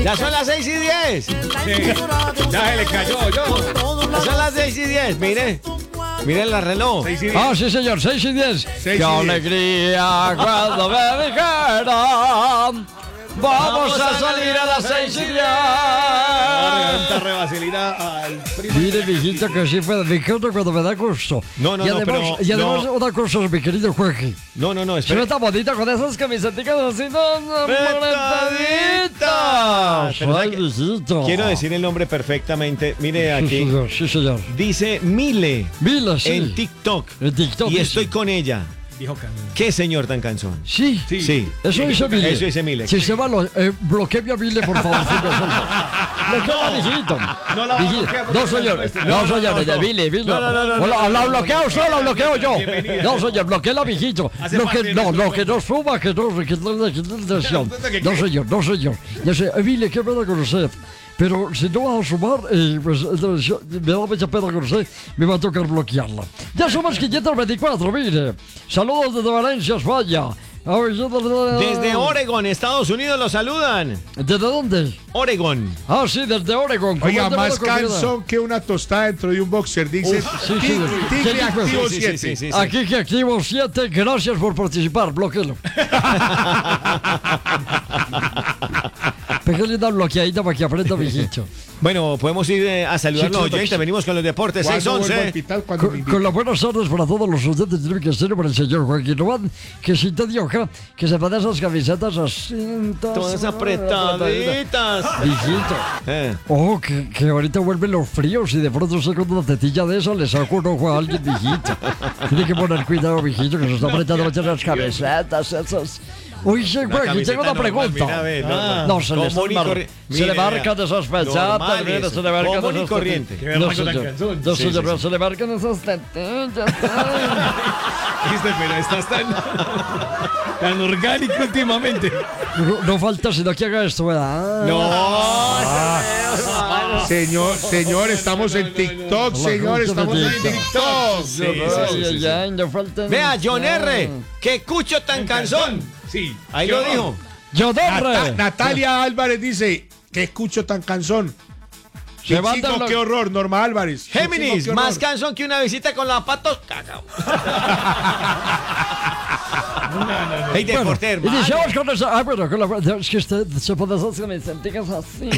Ya son las 6:10. Sí, ya se le cayó, yo. Ya son las 6:10, mire. Miren la reloj. 6:10. Ah, sí, señor, 6:10. 6:10. ¡Qué alegría cuando me dijeron! Vamos a salir a las 6:10. Tanta revaselina al primo. Mire, mijito, que sí me dijeron cuando me da gusto. No, y además, pero no. una cosa, mi querido Jorge. No, Se ve espera. tan bonita con esas camisetas así, ¡Apretaditas! Ay, mijito. Quiero decir el nombre perfectamente. Mire Sí, aquí. señor, sí, señor. Dice Mile Mila, sí. en TikTok. En TikTok, Y sí. estoy con ella. Dijo Camilo. ¿Qué señor tan cansón? Sí. Sí. Eso dice Mile. Eso dice Mile. Si se va, bloquee a Mile, por favor. Bloquea, mijito. No la Mijito. bloquea, No, señor. No, señor. De Mile. ¿La bloqueo usted o la bloqueo yo? Bienvenida. No, señor. Bloqueela, mijito. Hace parte de nuestro No, que no suba, que no. No, señor. No, señor. Ya sé, Mile, qué pena con usted. Pero si no vas a sumar, pues me da mucha pena con usted, me va a tocar bloquearla. Ya somos 524, mire. Saludos desde Valencia, España. Desde Oregon, Estados Unidos, lo saludan. ¿Desde dónde? Oregon. Ah, sí, desde Oregon. Oiga, Coménteme más la comida. cansón que una tostada dentro de un boxer. Dice Sí, sí. Tigre Sí, Activo sí, 7. sí. Aquí que activo 7, gracias por participar, bloqueelo. Pégale una bloqueadita para que aprenda, mijito. Bueno, podemos ir a saludar a los Sí, claro. oyentes. Venimos con los deportes. ¿Cuándo vuelvo al 6:11. hospital? Cuando me Con invite. las buenas tardes para todos los oyentes de Típica Estéreo, para el señor Joaquín Román, que si te dio que se pone esas camisetas así. Todas apretaditas. Mijito. Eh. Ojo, que ahorita vuelven los fríos y de pronto se con una tetilla de esa le saco un ojo a alguien, mijito. Tiene que poner cuidado, mijito, que se está apretando muchas las camisetas esas. Uy, sí, Una Joaquín, tengo una camiseta normal, pregunta. mira, ve, normal. No, se le Común y están corri- se le Mire, marcan vea. esas pechatas, Normal mire, eso. se le marcan Común y esas corriente. tetillas. Que No, vergüenza tan señor, cansón. no, Sí, señor, sí, pero sí. se le marcan esas tetillas. Viste, pero estás tan orgánico últimamente. No falta sino que haga esto, ¿verdad? Señor, estamos en TikTok, señor, estamos en TikTok. Ay, no falta. Vea, John R. ¡Qué cucho tan cansón! Sí. Ahí ¿Qué lo horror? dijo. Yo dorre. Natalia Álvarez dice, ¿qué escucho tan cansón? Se va a Chico, dar qué horror, Norma Álvarez. Géminis, Chico, qué más horror. cansón que una visita con los patos. Cacao. Hey, de Bueno, porter, iniciamos con esa. Ah, bueno, con la. Es que usted se puede hacer camisetas así.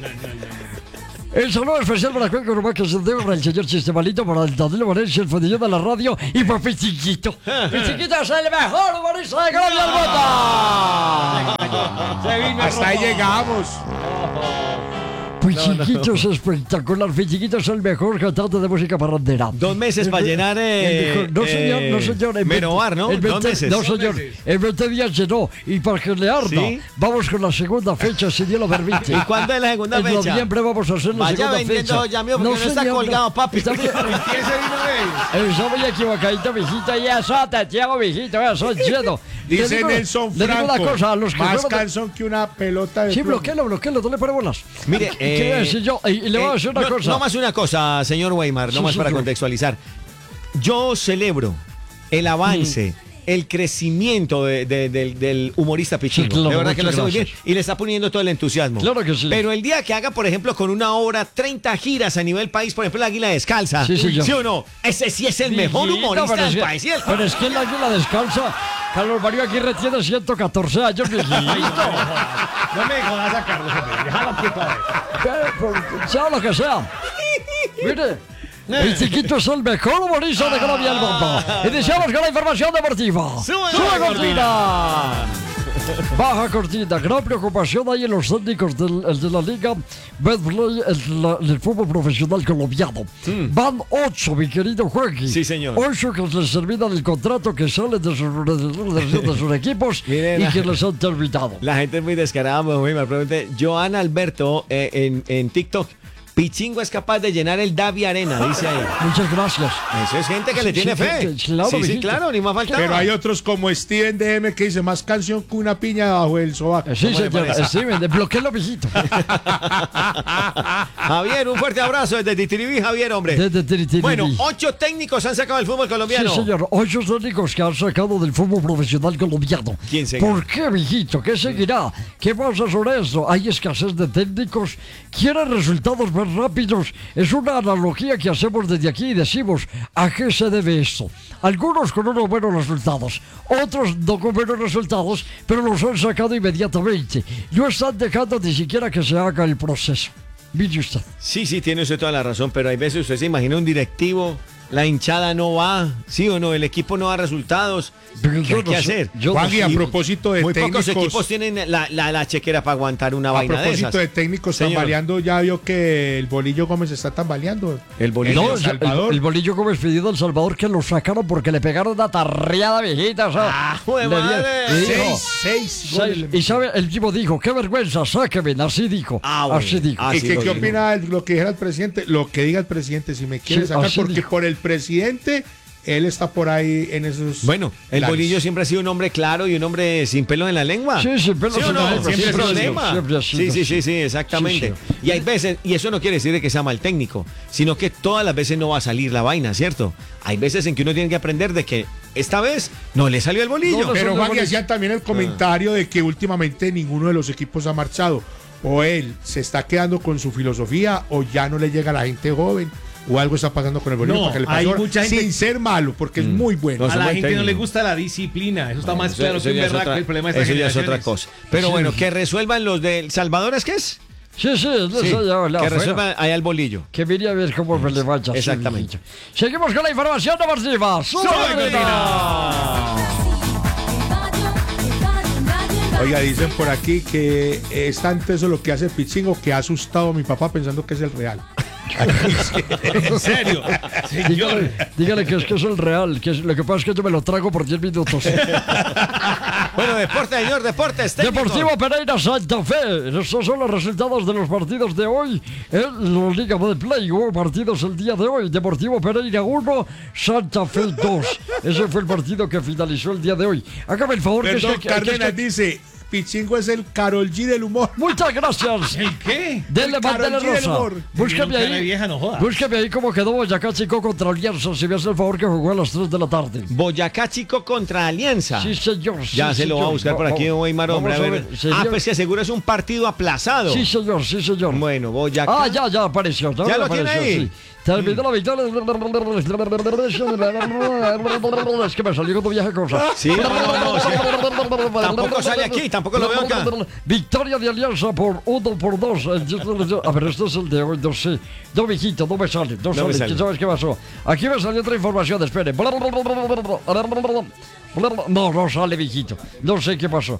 El saludo especial para Cuenca Urbana que se debe para el señor Chistemalito, para el Danilo Valencia, el fondillo de la radio y para Pichiquito. Pichiquito es el mejor humorista de Colombia del mundo. Hasta ahí llegamos. Pichiquito es espectacular. Pichiquito es el mejor cantante de música parrandera. 2 meses para llenar No, señor, no, señor. en Merobar, ¿no? 2 meses. No, señor. En 20 días llenó. Y para que le arda, ¿Sí? vamos con la segunda fecha, si Dios lo permite. ¿Y cuándo es la segunda En fecha? noviembre vamos a hacer la Vaya segunda vendiendo fecha. ya mío, porque no está señor, colgado, papi. Está bien. Empieza de una vez. Eso muy equivocadito, mijito. Y eso te llevo, mijito. Eso lleno. Dice Nelson Le digo Franco, una cosa a los que más fueron de- cansón que una pelota de Sí, plomo. bloquealo, no le pare bolas. Mire, ¿Qué voy a decir yo? Y le voy a decir una cosa. No más una cosa, señor Weimar, Sí, no más para señor. contextualizar. Yo celebro el avance, el crecimiento del humorista Pichingo. Sí, claro, de verdad que lo muchas hace muy bien gracias. y le está poniendo todo el entusiasmo. Claro que sí. Pero el día que haga, por ejemplo, con una obra 30 giras a nivel país, por ejemplo, el Águila Descalza, Sí, señor. ¿sí o no? Ese sí es el mejor Mijito, humorista pero del es país. que- Pero es que el águila descalza. Carlos Mario Aguirre tiene 114 años, mijito. No me jodas a Carlos, hombre. Déjalo quieto a ver. Sea lo que sea. Mire. El chiquito es el mejor humorista de Colombia del mundo. Iniciamos con la información deportiva. ¡Sube la cortina! Baja cortina, gran preocupación hay en los técnicos de la Liga Betplay, el fútbol profesional colombiano. Van 8, mi querido Joaquín. Sí, señor. 8 que les terminan el contrato, que salen de sus equipos Miren, y que les han terminado. La gente es muy descarada, muy mal. Pregunté, Joan Alberto en TikTok Pichingo es capaz de llenar el Davi Arena, dice ahí. Muchas gracias. Eso es gente que le tiene Sí, fe. claro, Sí, mijito. claro, ni más faltaba. Pero hay otros como Steven DM que dice más canción que una piña bajo el sobaco. Sí, ¿Cómo le señor. parece? Sí, desbloquéalo, mijito. Javier, un fuerte abrazo desde Titiribí, Javier, hombre. Desde Titiribí. Bueno, 8 técnicos han sacado el fútbol colombiano. Sí, señor. 8 técnicos que han sacado del fútbol profesional colombiano. ¿Quién seguirá? ¿Por qué, mijito? ¿Qué seguirá? ¿Qué pasa sobre eso? Hay escasez de técnicos. ¿Quieren resultados más rápidos? Es una analogía que hacemos desde aquí y decimos, ¿a qué se debe esto? Algunos con unos buenos resultados, otros no con buenos resultados, pero los han sacado inmediatamente. No están dejando ni siquiera que se haga el proceso. Mire usted. Sí, tiene usted toda la razón, pero hay veces usted se imagina un directivo, la hinchada no va, sí o no, el equipo no da resultados. Pero ¿Qué yo hay que no sé, hacer? yo no Juan, y sé. a propósito de Muy técnicos, pocos equipos tienen la chequera para aguantar una a vaina de propósito esas. de técnicos Señor. tambaleando, ya vio que el Bolillo Gómez está tambaleando. El Bolillo. No, El Salvador. el Bolillo Gómez pidió del Salvador que lo sacaron porque le pegaron una tarriada viejita. O sea, ¡jue le dieron- madre! y dijo, Seis goles le y sabe, el tipo dijo, qué vergüenza, sáquenme, así dijo. Ah, bueno. Así dijo. Ah, ¿Y sí, qué lo dijo. opina lo que dijera el presidente? Lo que diga el presidente, si me quiere Sí, sacar, así porque dijo. por el presidente, él está por ahí en esos. Bueno, el lares. Bolillo siempre ha sido un hombre claro y un hombre sin pelo en la lengua. Sí, sin pelo ¿Sí o en la no? lengua, Sin siempre ha sido, problema. siempre ha sido, Sí, exactamente. Sí, Y hay veces, y eso no quiere decir de que sea mal técnico, sino que todas las veces no va a salir la vaina, ¿cierto? Hay veces en que uno tiene que aprender de que esta vez no le salió el Bolillo. No, no, Pero Eso Juan, no y hacían también el comentario de que últimamente ninguno de los equipos ha marchado. O él se está quedando con su filosofía, o ya no le llega a la gente joven, o algo está pasando con el Bolillo. No, porque le hay pasó, mucha gente- sin ser malo, porque es muy bueno. No, A la buen gente no le técnico. gusta la disciplina. Eso está más Eso- claro eso que un ya es berraco. otra- El problema de estas eso ya es otra generaciones. cosa. Pero bueno, que resuelvan los de El Salvador, ¿es que es? Sí, es de Sí, eso ya hablaba, que fuera. resuelvan allá el Bolillo. Que viene a ver cómo me le vaya. Exactamente. Seguimos con la información deportiva. Oiga, dicen por aquí que es tanto eso lo que hace Pichingo que ha asustado a mi papá pensando que es el Real. En serio. Señor. Dígale que es el real, lo que pasa es que yo me lo trago por 10 minutos. Bueno, deporte, señor, deportes. técnico. Deportivo Pereira Santa Fe. Estos son los resultados de los partidos de hoy en la Liga de Play. Hubo partidos el día de hoy. Deportivo Pereira 1, Santa Fe 2. Ese fue el partido que finalizó el día de hoy. Hágame el favor Perdón, que Cárdenas dice, Pichingo es el Karol G del humor. Muchas gracias. ¿El qué? Dele El Karol bandera G del rosa. humor. Búsqueme Tenía un cara de ahí. vieja, no joda. Búsqueme ahí cómo quedó Boyacá Chico contra Alianza. Si me hace el favor que jugó a las 3 de la tarde. Boyacá Chico contra Alianza. Sí, señor. Ya sí, se lo va a señor. buscar por aquí, Weimar, hombre. A Vamos ver. sería- Pues se asegura es un partido aplazado. Sí, señor, sí, señor. Bueno, Boyacá. Ah, ya apareció. ¿Ya lo tiene apareció, ahí? sí. Terminó la victoria. Es que me salió como vieja cosa. Sí, no, sí. Tampoco sale aquí, tampoco lo veo acá. Victoria de Alianza por 1-2. A ver, este es el de hoy, no sé. No, mijito, no me sale. No me sale. sale. ¿Quién sabes qué pasó? Aquí me salió otra información, espere. No sale, mijito. No sé qué pasó.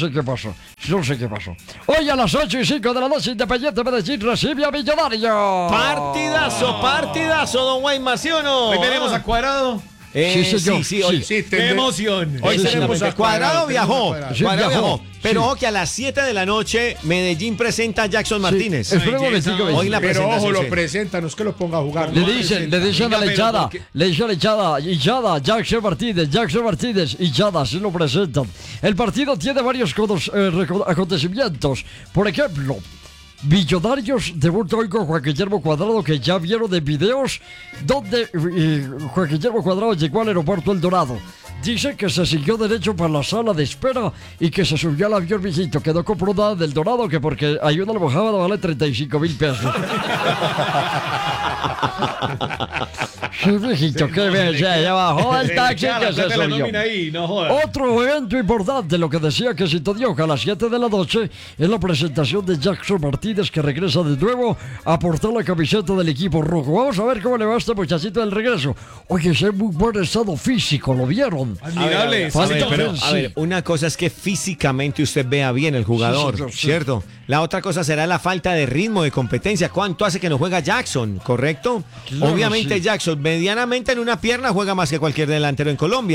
Hoy a las 8:05 de la noche, Independiente Medellín recibe a Millonario. Partidazo, don Weimar, ¿sí o no? Hoy veremos a Cuadrado. Sí, señor. Sí, hoy. Sí, ¡Qué emoción! Hoy Sí, tenemos sí, a Cuadrado viajó. Sí, Cuadrado viajó. viajó. Pero Sí. ojo que a las 7 de la noche Medellín presenta a Jackson Martínez. Sí, espera un momentico, Hoy la Pero ojo, presentación, lo sí. presenta, no es que lo ponga a jugar. Le no dicen a Diga, la pero hinchada, ¿por qué? le dicen a la hinchada, Jackson Martínez, hinchada, así lo presentan. El partido tiene varios acontecimientos. Por ejemplo, Millonarios debuta hoy con Juan Guillermo Cuadrado, que ya vieron de videos donde Juan Guillermo Cuadrado llegó al aeropuerto El Dorado. Dice que se siguió derecho para la sala de espera y que se subió al avión viejito. Quedó comprobada del Dorado que porque hay una almohada vale 35,000 pesos. Sí, viejito, qué bella. Ya bajó el taxi que se la subió. nómina ahí, no joda. Otro evento importante, lo que decía que se te dio que a las 7 de la noche es la presentación de Jackson Martínez, que regresa de nuevo a portar la camiseta del equipo rojo. Vamos a ver cómo le va a este muchachito del regreso. Oye, es en muy buen estado físico, ¿lo vieron? Admirable. A ver, pero, sí. a ver, una cosa es que físicamente usted vea bien el jugador, Sí, señor, sí. ¿cierto? La otra cosa será la falta de ritmo, de competencia. ¿Cuánto hace que no juega Jackson? ¿Correcto? Claro, Obviamente sí. Jackson medianamente en una pierna juega más que cualquier delantero en Colombia,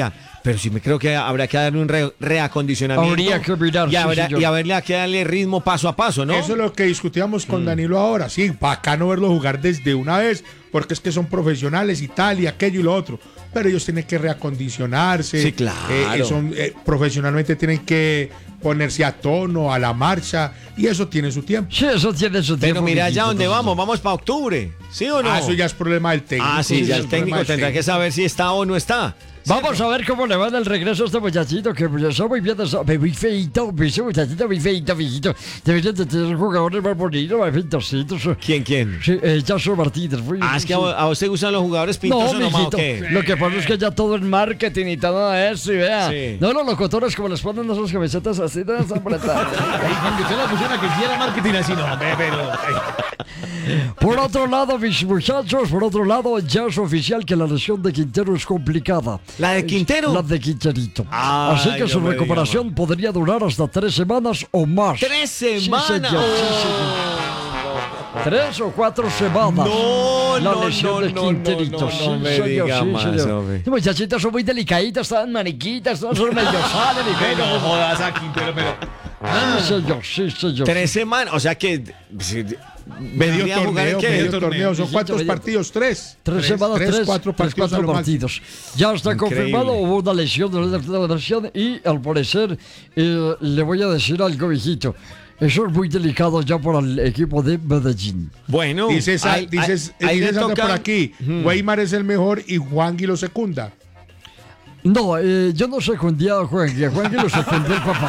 Pero sí me creo que habrá que darle un reacondicionamiento. Habría que mirar, sí, señor. y habrá que darle ritmo paso a paso, ¿no? Eso es lo que discutíamos con Danilo ahora. Sí, bacano verlo jugar desde una vez, porque es que son profesionales y tal, y aquello y lo otro. Pero ellos tienen que reacondicionarse. Sí, claro. Profesionalmente tienen que ponerse a tono, a la marcha, y eso tiene su tiempo. Sí, eso tiene su tiempo. Pero mira allá mijito, donde pues, vamos para octubre, ¿sí o no? Ah, eso ya es problema del técnico. Ah, sí, ya es el problema técnico del tendrá que técnico. saber si está o no está. Vamos a ver cómo le va en el regreso a este muchachito, que pues, está muy bien, muy feito, ese muchachito muy feito, viejito. Deberían de tener jugadores más bonitos, más feitositos. ¿Quién? Sí, Jason Martínez. Es que a usted gustan los jugadores pintosos No, nomás, ¿o mijito, qué? lo que pasa es que ya todo es marketing y todo eso, y vea. Sí. No, los locutores como les ponen esas camisetas así, de esa apretadas. Cuando usted la pusiera que hiciera marketing así, no, pero... Por otro lado, mis muchachos, ya es oficial que la lesión de Quintero es complicada. ¿La de Quintero? La de Quinterito. Ay, Así que no su me recuperación podría durar hasta 3 semanas o más. 3 Sí, semanas. señor, sí, señor. 3 o 4 semanas. No, la no, lesión no, de no, Quinterito. no, no, sí, no me señor, diga sí, más, señor. hombre. Los muchachitos son muy delicaditos, están maniquitas, todos son medio salen y Pero todo. jodas a Quintero, pero... Sí, señor. 3 semanas, o sea que Medio vendría a jugar torneo, ¿en qué? medio torneo. torneo. ¿Son Mijito, cuántos medio- partidos? ¿Tres? 3 semanas, 4 partidos a lo máximo. partidos. Ya está Increíble. confirmado, hubo una lesión y al parecer le voy a decir algo, viejito. Eso es muy delicado ya para el equipo de Medellín. Bueno, Dices ahí le Sandra toca- por aquí, Weimar es el mejor y Juangui lo secunda. No, yo no secundé a Juan, lo secundé el papá.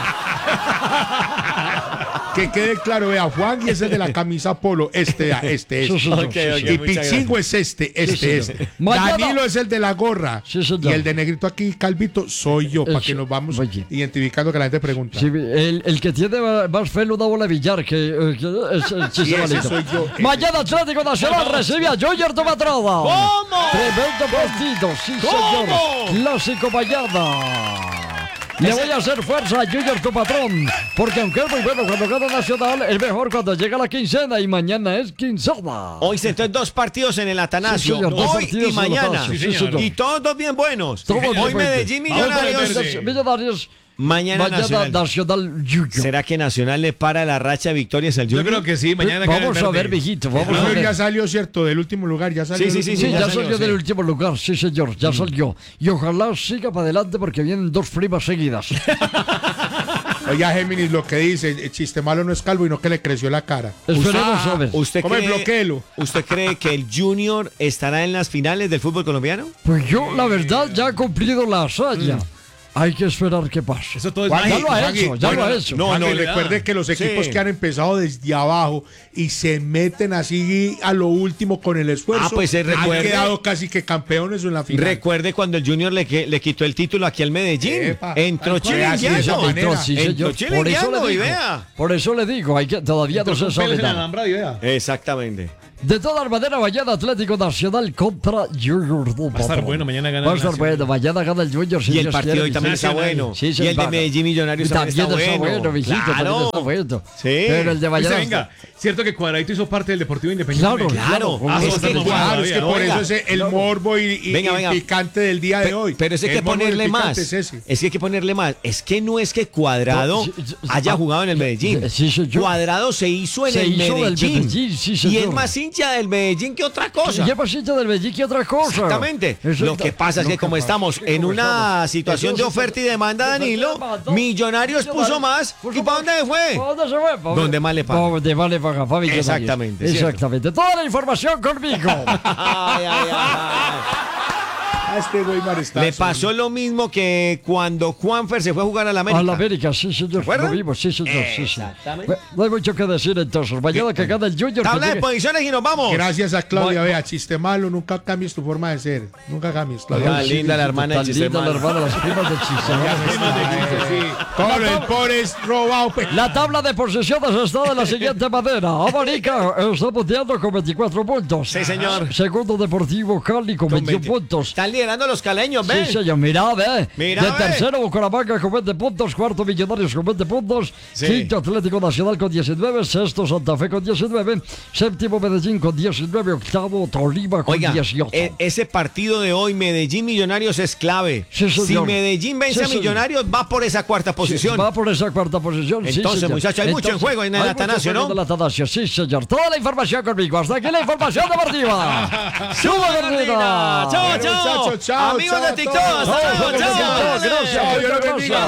Que quede claro, vea, Juangui es el de la camisa polo, Sí, señor. Ok, Sí, ok. señor. Y muchas Pichingo es este. señor. Mañana- Danilo es el de la gorra. Sí, señor. Y el de negrito aquí, Calvito, soy yo, para Eso. que nos vamos Oye. identificando que la gente pregunta. Sí, el que tiene más fe lo da bola Villar, que es el Sí, ese Chisabalito. soy yo. Mañana Atlético Nacional recibe a Junior Tomatrova. ¿Cómo? Tremendo partido, sí señor. ¿Cómo? Clásico mañana. Le voy a hacer fuerza a Junior tu patrón, porque aunque es muy bueno cuando gana Nacional, es mejor cuando llega la quincena y mañana es quincena. Hoy se entonces 2 partidos en el Atanasio, Sí, señor, 2 hoy partidos y en el mañana. Atanasio, sí, señor. Y todos bien buenos. Todos bien Hoy buenos. Medellín Vamos por el Millonarios. verde. Millonarios, Mañana Nacional. Nacional Junior. ¿Será que Nacional le para la racha de victorias al Yo Junior? creo que sí, mañana queda el Vamos a verde. ver, viejito, vamos a Junior ver. ya salió, ¿cierto? Del último lugar, ya salió. Sí, del sí, último Sí, ya ya salió, salió sí. del último lugar, sí señor, ya salió. Y ojalá siga para adelante porque vienen 2 primas seguidas. Oye, Géminis, lo que dice, el chiste malo no es calvo y no que le creció la cara. Esperemos a ver. ¿Usted Come, cree, bloquéelo. ¿Usted cree que el Junior estará en las finales del fútbol colombiano? Pues yo, la verdad, ya he cumplido la hazaña. Hay que esperar qué pasa. Eso todo es Juan, Ya lo ha Juan, hecho, ya bueno, lo ha hecho. no, Juan, y le recuerde que los equipos Sí. que han empezado desde abajo y se meten así a lo último con el esfuerzo, Ah, pues, han recuerde- quedado casi que campeones en la final. Recuerde cuando el Junior le quitó el título aquí al Medellín. Epa. Entró Tal cual, así de esa chilengueando. manera. Entró, sí, Entró señor. Por eso chilengueando, le y digo. vea. Por eso le digo, hay que, todavía no se Con sabe pelos en la nada. alambrada y vea. Exactamente. De todas maneras, mañana Atlético Nacional contra Junior. Va a estar bueno, mañana gana Va a el estar Nacional. bueno, mañana gana el Junior. si Y el Dios partido quiere, hoy también está Nacional. bueno. Sí, Y sí, el de va. Medellín Millonarios también está bueno. mijito, también Claro. está bueno. Sí. Pero el de Oiga, mañana. venga, cierto que Cuadradito hizo parte del Deportivo Independiente. Claro, Claro. claro. Es que- Claro, es que por Oiga, eso es el morbo y Venga. picante del día de hoy. Pero es que hay El que morbo y el ponerle picante más. es ese. Es que hay que ponerle más. Es que no es que Cuadrado No, sí, haya ah, jugado en el Medellín. sí, señor. Cuadrado se hizo en Se el hizo del Medellín. Medellín, sí, Y señor. es más hincha del Medellín que otra cosa. ¿Qué pasita del Medellín que otra cosa? Exactamente. Lo que pasa es que como estamos en una situación de oferta y demanda, Danilo, Millonarios puso más. ¿Y para dónde fue? ¿Para dónde se fue? ¿Para Donde más le paga. Donde más le paga, para Millonarios. Exactamente, cierto. Exactamente. Toda la información conmigo. Ay, ay, ay. Ah, este Weimar está Le solo. pasó lo mismo que cuando Juanfer se fue a jugar a la América. A la América, sí, señor. acuerdan? Lo vimos, sí, señor. Sí, sí. Exactamente. Bueno, no hay mucho que decir entonces. Mañana que gana el Junior. Tabla que de llegue- posiciones y nos vamos. Gracias a Claudia, Voy- vea, chiste malo, nunca cambies tu forma de ser. Nunca cambies, Claudia. Ah, linda la hermana Tan de linda la Chistemano. hermana, las primas de Chistemano. Todo el pobre es robado. La tabla de posiciones está de la siguiente manera. América está punteando con 24 puntos. Sí, señor. Segundo Deportivo Cali con 21 20. puntos. Están liderando los caleños, ¿ves? Sí, señor, mira, ve. Mira, de ve. tercero, Bucaramanga con 20 puntos. Cuarto, Millonarios con 20 puntos. Sí. Quinto, Atlético Nacional con 19. Sexto, Santa Fe con 19. Séptimo, Medellín con 19. Octavo, Tolima con Oiga, 18. ese partido de hoy, Medellín-Millonarios, es clave. Sí, señor. Si Medellín vence Sí, a señor. Millonarios, va por esa cuarta posición. Va por esa cuarta posición. sí, Entonces, señor. muchachos, hay mucho en juego en el hay Atanasio, mucho en ¿no? el Atanasio, sí, señor. Toda la información conmigo. Hasta aquí la información deportiva. ¡Suba, Gordina! ¡Chao, Bueno, chao! muchachos, chao, Amigos chao de TikTok, a todos. hasta luego, Chao, chao. gracias. Chao, Dios los bendiga.